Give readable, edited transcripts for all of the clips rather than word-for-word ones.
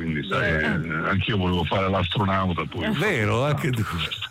quindi sai, anch'io volevo fare l'astronauta, poi vero, anche tu.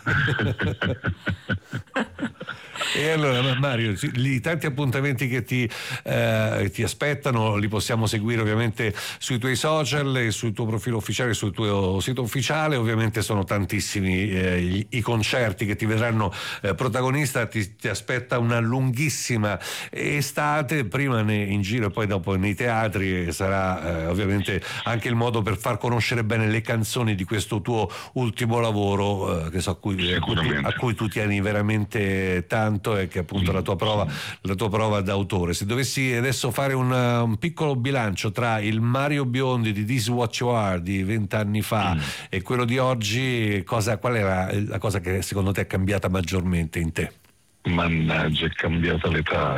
E allora Mario, i tanti appuntamenti che ti aspettano li possiamo seguire ovviamente sui tuoi social e sul tuo profilo ufficiale, sul tuo sito ufficiale. Ovviamente sono tantissimi i concerti che ti vedranno protagonista. Ti aspetta una lunghissima estate, prima in giro e poi dopo nei teatri, e sarà ovviamente anche il modo per far conoscere bene le canzoni di questo tuo ultimo lavoro, che so a cui tu tieni veramente tanto, e che è appunto la tua prova d'autore. Se dovessi adesso fare un piccolo bilancio tra il Mario Biondi di This Is What You Are di 20 anni fa e quello di oggi, qual era la cosa che secondo te è cambiata maggiormente in te? Mannaggia, è cambiata l'età.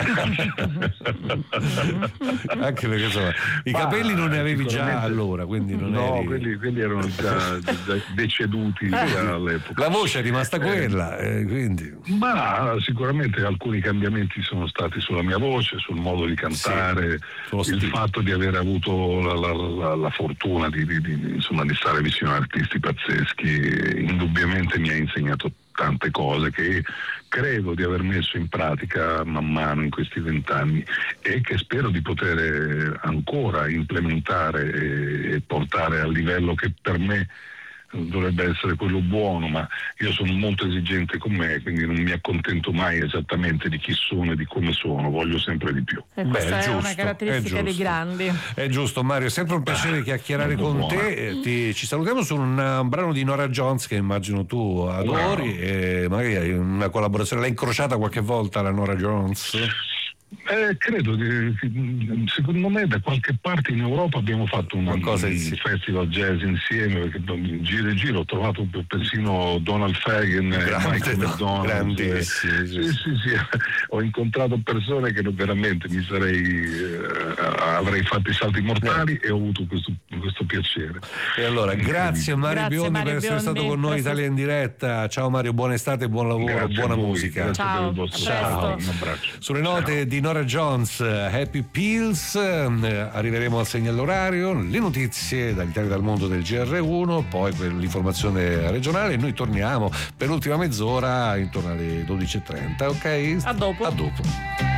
Anche perché insomma i capelli non ne avevi già allora, quindi non eri... quelli erano già deceduti già all'epoca. La voce è rimasta quella, quindi. Ma sicuramente alcuni cambiamenti sono stati sulla mia voce, sul modo di cantare, il fatto di aver avuto la fortuna di stare vicino a artisti pazzeschi, indubbiamente mi ha insegnato tante cose che credo di aver messo in pratica man mano in questi 20 anni e che spero di poter ancora implementare e portare al livello che per me dovrebbe essere quello buono, ma io sono molto esigente con me, quindi non mi accontento mai esattamente di chi sono e di come sono, voglio sempre di più. E questa è una caratteristica dei grandi. È giusto, Mario, è sempre un piacere chiacchierare con te. Ci salutiamo su un brano di Norah Jones che immagino tu adori, e magari hai una collaborazione, l'hai incrociata qualche volta la Norah Jones? Credo che secondo me da qualche parte in Europa abbiamo fatto un festival jazz insieme, perché giro e giro ho trovato persino Donald Fagen e Michael McDonald. Sì. Ho incontrato persone che veramente avrei fatto i salti mortali e ho avuto questo piacere. E allora grazie Mario Biondi per essere stato con noi Italia in diretta. Ciao Mario, buona estate, buon lavoro, buona musica. Ciao. Un abbraccio. Sulle note di Norah Jones, Happy Pills, arriveremo al segnale orario, le notizie dall'Italia e dal mondo del GR1, poi l'informazione regionale, e noi torniamo per l'ultima mezz'ora intorno alle 12:30, ok? A dopo.